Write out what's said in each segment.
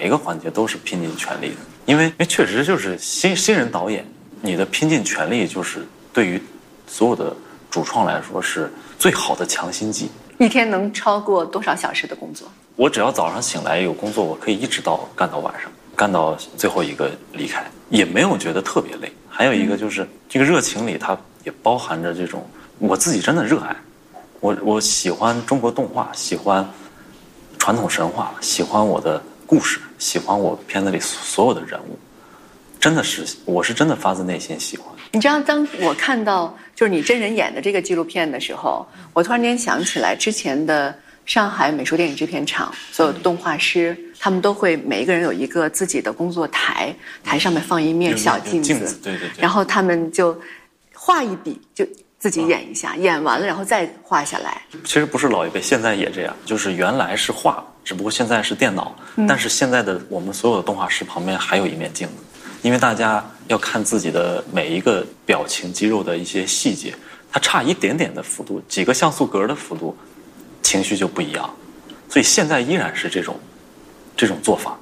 一个环节都是拼尽全力的，因为确实就是新人导演，你的拼尽全力就是对于所有的主创来说是最好的强心剂。 一天能超过多少小时的工作？我只要早上醒来有工作，我可以一直干到晚上，干到最后一个离开，也没有觉得特别累。还有一个就是这个热情里，它也包含着这种我自己真的热爱。我喜欢中国动画，喜欢传统神话，喜欢我的故事，喜欢我片子里所有的人物，我是真的发自内心喜欢。 你知道，当我看到就是你真人演的这个纪录片的时候，我突然间想起来之前的上海美术电影制片厂所有的动画师，他们都会每一个人有一个自己的工作台，台上面放一面小镜子， 对， 然后他们就画一笔就自己演一下，演完了然后再画下来。 其实不是老一辈，现在也这样，就是原来是画，只不过现在是电脑，但是现在的我们所有的动画师旁边还有一面镜子，因为大家要看自己的每一个表情肌肉的一些细节，它差一点点的幅度，几个像素格的幅度，情绪就不一样，所以现在依然是这种做法。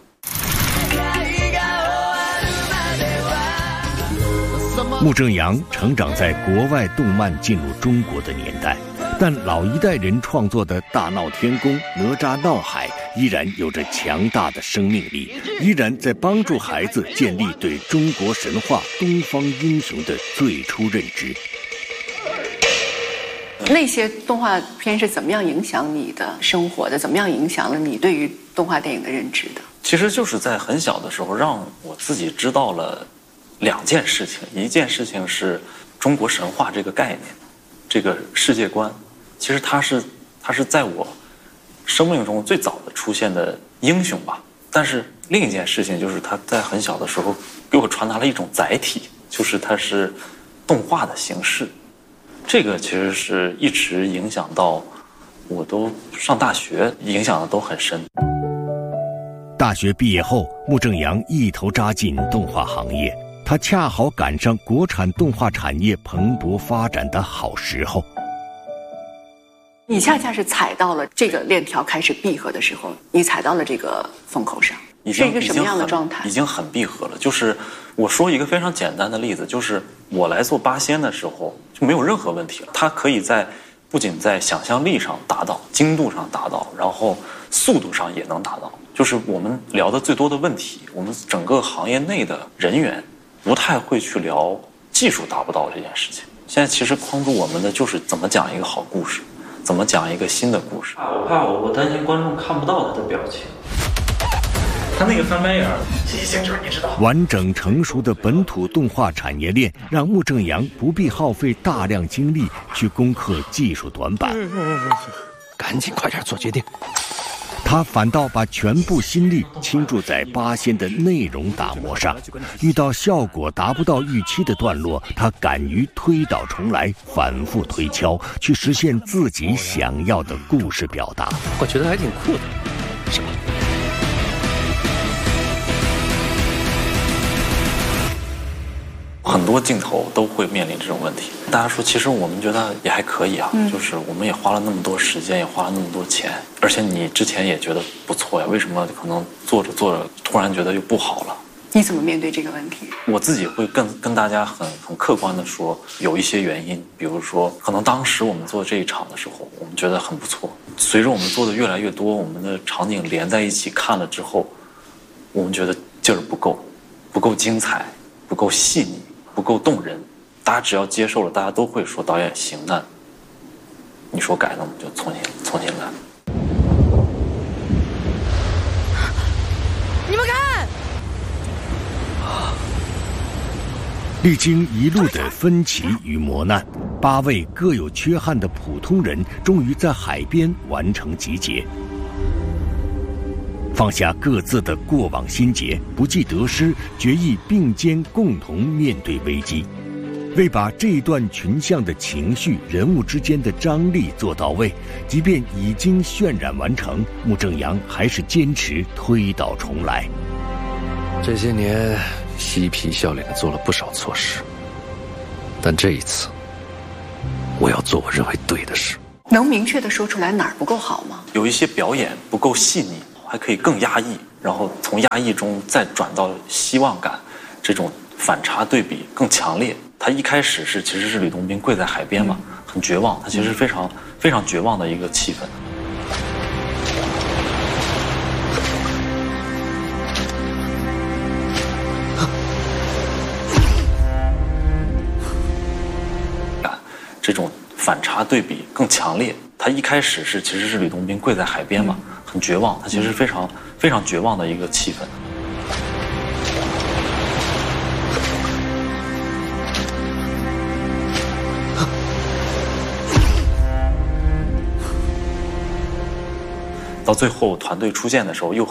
穆正阳成长在国外动漫进入中国的年代，但老一代人创作的大闹天宫、哪吒闹海依然有着强大的生命力，依然在帮助孩子建立对中国神话、东方英雄的最初认知。 那些动画片是怎么样影响你的生活的？怎么样影响了你对于动画电影的认知的？ 其实就是在很小的时候，让我自己知道了两件事情。一件事情是中国神话这个概念，这个世界观，其实它是在我生命中最早的出现的英雄吧。但是另一件事情就是他在很小的时候给我传达了一种载体，就是它是动画的形式。这个其实是一直影响到我都上大学，影响的都很深。 大学毕业后，穆正阳一头扎进动画行业，他恰好赶上国产动画产业蓬勃发展的好时候。 你恰恰是踩到了这个链条开始闭合的时候，你踩到了这个风口上，是一个什么样的状态？ 已经很闭合了。就是我说一个非常简单的例子，就是我来做八仙的时候就没有任何问题了。它可以不仅在想象力上达到，精度上达到，然后速度上也能达到。就是我们聊的最多的问题，我们整个行业内的人员不太会去聊技术达不到这件事情。现在其实框住我们的就是怎么讲一个好故事，怎么讲一个新的故事。我担心观众看不到他的表情。他那个翻白眼儿，这些星球你知道。 完整成熟的本土动画产业链，让穆正阳不必耗费大量精力去攻克技术短板。 赶紧快点做决定。 他反倒把全部心力倾注在八仙的内容打磨上，遇到效果达不到预期的段落，他敢于推倒重来，反复推敲，去实现自己想要的故事表达。 我觉得还挺酷的，是吧？ 很多镜头都会面临这种问题。大家说，其实我们觉得也还可以啊，就是我们也花了那么多时间，也花了那么多钱，而且你之前也觉得不错呀，为什么可能做着突然觉得又不好了？ 你怎么面对这个问题？ 我自己会跟大家很客观的说，有一些原因，比如说可能当时我们做这一场的时候，我们觉得很不错，随着我们做的越来越多，我们的场景连在一起看了之后，我们觉得劲儿不够精彩，不够细腻，不够动人。大家只要接受了，大家都会说导演行，那你说改，那我们就重新来。 你们看， 历经一路的分歧与磨难，8位各有缺憾的普通人终于在海边完成集结，放下各自的过往心结，不计得失，决意并肩共同面对危机。为把这一段群像的情绪、人物之间的张力做到位，即便已经渲染完成，穆正阳还是坚持推倒重来。 这些年嬉皮笑脸的做了不少错事，但这一次我要做我认为对的事。 能明确的说出来哪儿不够好吗？ 有一些表演不够细腻，还可以更压抑， 然后从压抑中再转到希望感，这种反差对比更强烈。他一开始其实是吕洞宾跪在海边嘛，很绝望，他其实非常非常绝望的一个气氛。这种反差对比更强烈。他一开始其实是吕洞宾跪在海边嘛，很绝望，他其实非常非常绝望的一个气氛。到最后团队出现的时候，又